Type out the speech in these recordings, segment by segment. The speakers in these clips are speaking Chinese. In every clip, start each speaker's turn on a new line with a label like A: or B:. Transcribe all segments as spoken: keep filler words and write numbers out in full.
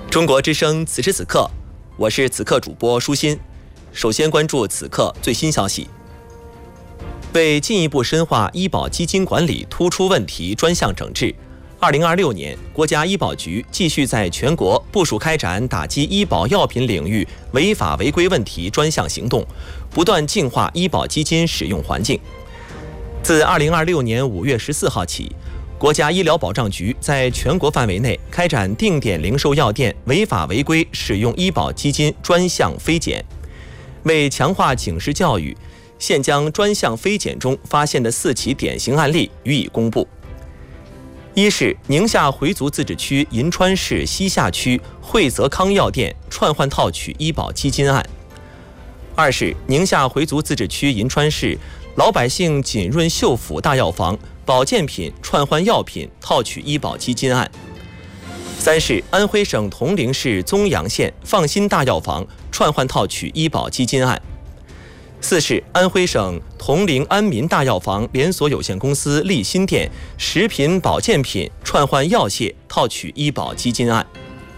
A: 中国之声此时此刻，我是此刻主播舒心。首先关注此刻最新消息。为进一步深化医保基金管理突出问题专项整治，二零二六年，国家医保局继续在全国部署开展打击医保药品领域违法违规问题专项行动，不断净化医保基金使用环境。自二零二六年五月十四号起，国家医疗保障局在全国范围内开展定点零售药店违法违规使用医保基金专项非检。为强化警示教育，现将专项非检中发现的四起典型案例予以公布。一是宁夏回族自治区银川市西夏区惠泽康药店串换套取医保基金案；二是宁夏回族自治区银川市老百姓锦润秀府大药房保健品串换药品套取医保基金案；三是安徽省铜陵市宗阳县放心大药房串换套取医保基金案；四是安徽省铜陵安民大药房连锁有限公司立新店食品保健品串换药械套取医保基金案。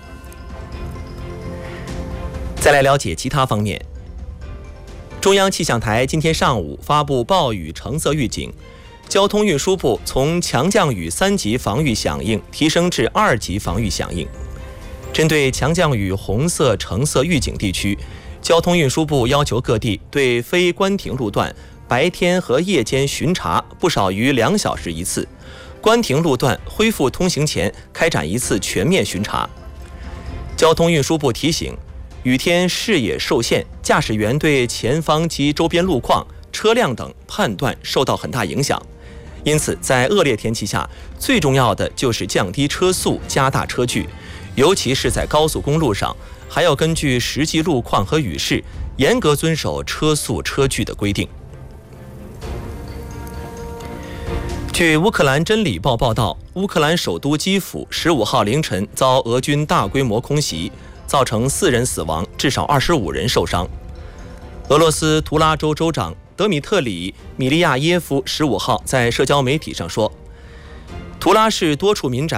A: 再来了解其他方面。中央气象台今天上午发布暴雨橙色预警，交通运输部从强降雨三级防御响应提升至二级防御响应。针对强降雨红色、橙色预警地区，交通运输部要求各地对非关停路段白天和夜间巡查不少于两小时一次，关停路段恢复通行前开展一次全面巡查。交通运输部提醒，雨天视野受限，驾驶员对前方及周边路况、车辆等判断受到很大影响。因此，在恶劣天气下，最重要的就是降低车速，加大车距，尤其是在高速公路上，还要根据实际路况和雨势，严格遵守车速车距的规定。据乌克兰真理报报道，乌克兰首都基辅十五号凌晨遭俄军大规模空袭，造成四人死亡，至少二十五人受伤。俄罗斯图拉州州长德米特里·米利亚耶夫十五号在社交媒体上说，图拉市多处民宅